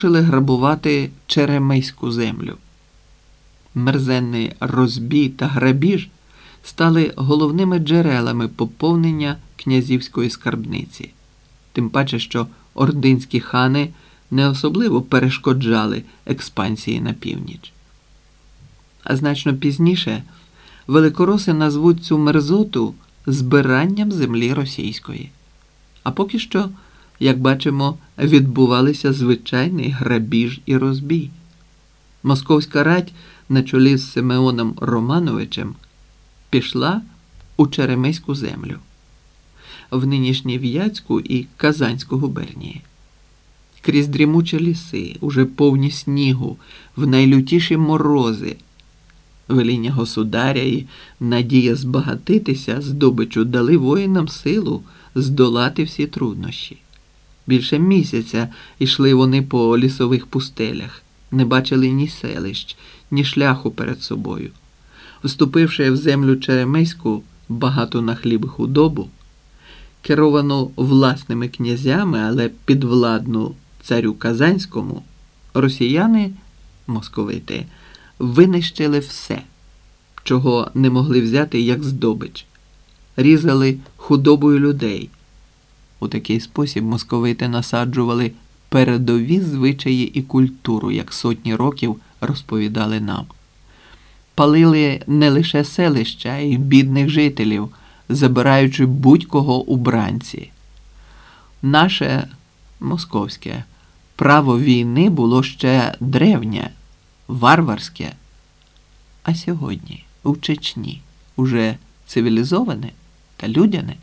вирішили грабувати черемиську землю. Мерзенний розбій та грабіж стали головними джерелами поповнення князівської скарбниці. Тим паче, що ординські хани не особливо перешкоджали експансії на північ. А значно пізніше великороси назвуть цю мерзоту збиранням землі російської. А поки що, як бачимо, відбувалися звичайний грабіж і розбій. Московська рать на чолі з Симеоном Романовичем пішла у Черемиську землю, в нинішній Вятську і Казанську губернії. Крізь дрімучі ліси, уже повні снігу, в найлютіші морози, веління государя і надія збагатитися здобичу дали воїнам силу здолати всі труднощі. Більше місяця йшли вони по лісових пустелях, не бачили ні селищ, ні шляху перед собою. Вступивши в землю Черемиську, багату на хліб і худобу, керовану власними князями, але підвладну царю Казанському, росіяни, московити, винищили все, чого не могли взяти як здобич. Різали худобою людей. У такий спосіб московити насаджували передові звичаї і культуру, як сотні років розповідали нам. Палили не лише селища, а й бідних жителів, забираючи будь-кого у бранці. Наше, московське, право війни було ще древнє, варварське. А сьогодні, у Чечні, уже цивілізоване та людяне.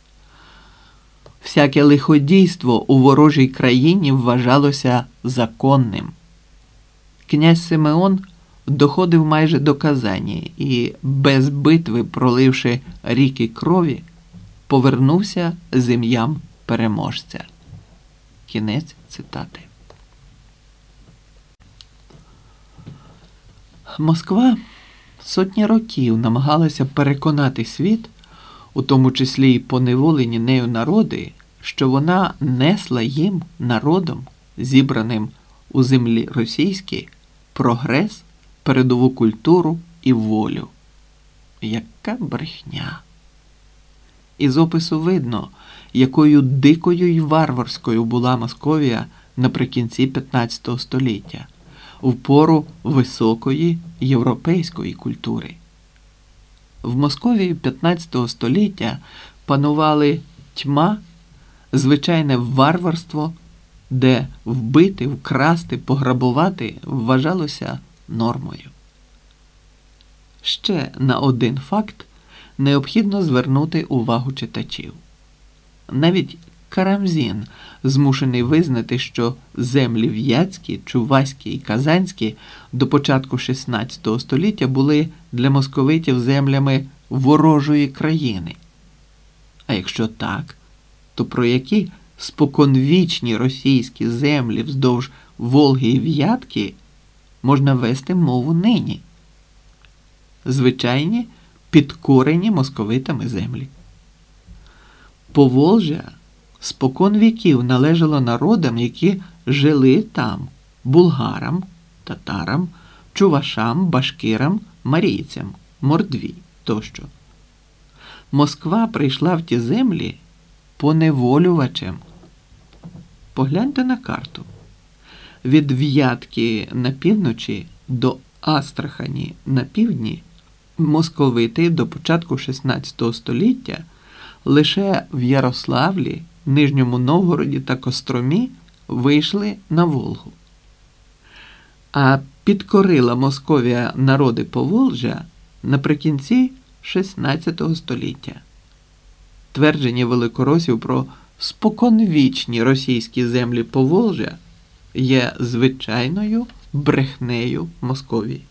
Всяке лиходійство у ворожій країні вважалося законним. Князь Симеон доходив майже до Казані і, без битви проливши ріки крові, повернувся з ім'ям переможця. Кінець цитати. Москва сотні років намагалася переконати світ, у тому числі й поневолені нею народи, що вона несла їм, народом, зібраним у землі російській, прогрес, передову культуру і волю. Яка брехня! Із опису видно, якою дикою й варварською була Московія наприкінці 15 століття, в пору високої європейської культури. В Московії 15 століття панували тьма, звичайне варварство, де вбити, вкрасти, пограбувати вважалося нормою. Ще на один факт необхідно звернути увагу читачів. Навіть Карамзін змушений визнати, що землі вятські, чувашські і казанські до початку 16 століття були для московитів землями ворожої країни. А якщо так, то про які споконвічні російські землі вздовж Волги і Вятки можна вести мову нині? Звичайні підкорені московитами землі. Поволжя спокон віків належало народам, які жили там – булгарам, татарам, чувашам, башкирам, марійцям, мордві тощо. Москва прийшла в ті землі поневолювачем. Погляньте на карту. Від Вятки на півночі до Астрахані на півдні московити до початку 16 століття лише в Ярославлі, Нижньому Новгороді та Костромі вийшли на Волгу. А підкорила Московія народи Поволжя наприкінці 16 століття. Твердження великоросів про споконвічні російські землі Поволжя є звичайною брехнею Московії.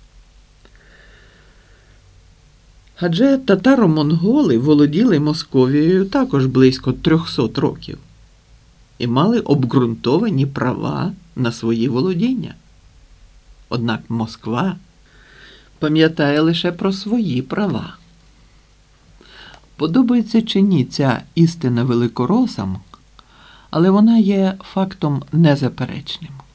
Адже татаро-монголи володіли Московією також близько 300 років і мали обґрунтовані права на свої володіння. Однак Москва пам'ятає лише про свої права. Подобається чи ні ця істина великоросам, але вона є фактом незаперечним.